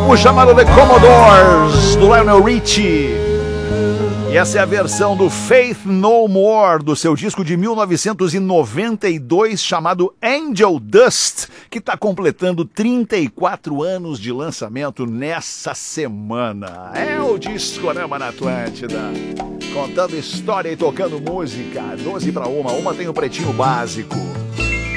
álbum chamado The Commodores, do Lionel Richie. E essa é a versão do Faith No More, do seu disco de 1992, chamado Angel Dust, que está completando 34 anos de lançamento nessa semana. É o Discorama na Atlântida, contando história e tocando música. 12 para uma tem o Pretinho Básico.